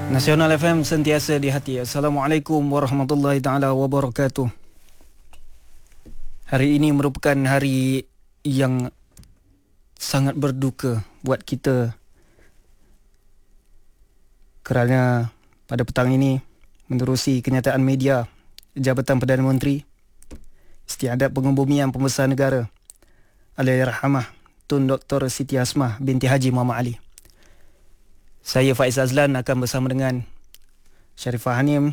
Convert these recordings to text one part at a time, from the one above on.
Nasional FM sentiasa di hati. Assalamualaikum warahmatullahi taala wabarakatuh. Hari ini merupakan hari yang sangat berduka buat kita kerana pada petang ini menerusi kenyataan media Jabatan Perdana Menteri Istiadat Pengebumian Pembesar Negara Allahyarhamah Tun Dr. Siti Hasmah binti Haji Muhammad Ali. Saya Faiz Azlan akan bersama dengan Sharifah Hanim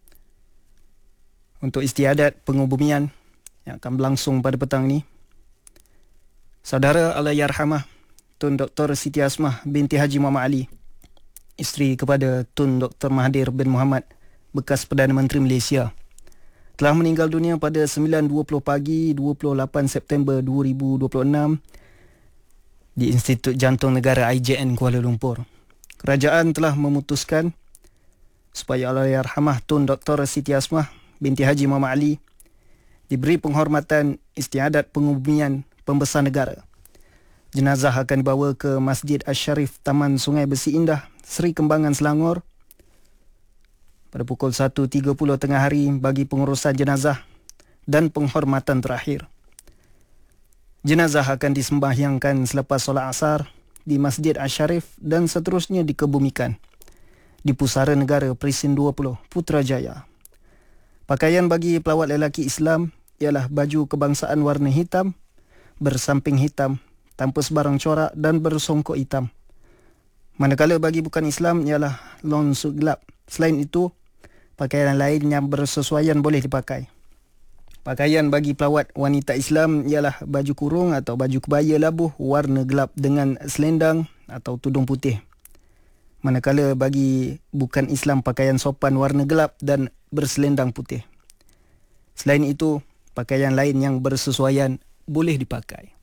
untuk istiadat pengubumian yang akan berlangsung pada petang ini. Saudara Allahyarhamah Tun Dr. Siti Hasmah binti Haji Muhammad Ali, isteri kepada Tun Dr. Mahathir bin Mohamad, bekas Perdana Menteri Malaysia, telah meninggal dunia pada 9.20 pagi 28 September 2026 di Institut Jantung Negara IJN Kuala Lumpur. Kerajaan telah memutuskan supaya Allahyarhamah Tun Dr. Siti Hasmah binti Haji Muhammad Ali diberi penghormatan istiadat pengubumian Pembesar Negara. Jenazah akan dibawa ke Masjid Asy-Syarif Taman Sungai Besi Indah, Seri Kembangan, Selangor pada pukul 1.30 tengah hari bagi pengurusan jenazah dan penghormatan terakhir. Jenazah akan disembahyangkan selepas solat asar di Masjid Asy-Syarif dan seterusnya dikebumikan di Pusara Negara Presin 20 Putrajaya. Pakaian bagi pelawat lelaki Islam ialah baju kebangsaan warna hitam, bersamping hitam, tanpa sebarang corak dan bersongkok hitam. Manakala bagi bukan Islam ialah lon suit gelap. Selain itu, pakaian lain yang bersesuaian boleh dipakai. Pakaian bagi pelawat wanita Islam ialah baju kurung atau baju kebaya labuh warna gelap dengan selendang atau tudung putih. Manakala bagi bukan Islam, pakaian sopan warna gelap dan berselendang putih. Selain itu, pakaian lain yang bersesuaian boleh dipakai.